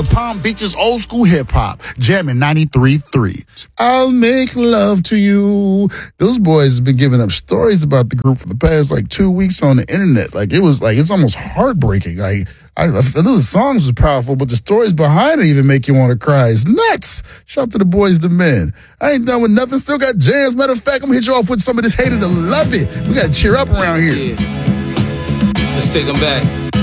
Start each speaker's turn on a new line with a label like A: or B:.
A: Palm Beach's old school hip hop, jamming 93.3. I'll make love to you. Those boys have been giving up stories about the group for the past 2 weeks on the internet. It's almost heartbreaking. I know the songs was powerful, but the stories behind it even make you want to cry. It's nuts. Shout out to the boys, the men. I ain't done with nothing. Still got jams. Matter of fact, I'm gonna hit you off with some of this Hated to Love It. We gotta cheer up around here.
B: Yeah. Let's take them back.